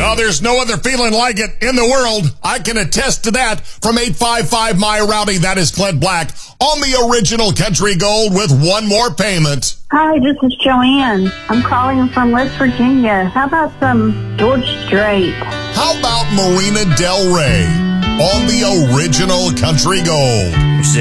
Oh, there's no other feeling like it in the world. I can attest to that. From 855 My Rowdy, that is Clint Black on the original Country Gold with one more payment. Hi, this is Joanne. I'm calling from West Virginia. How about some George Strait? How about Marina Del Rey on the original Country Gold?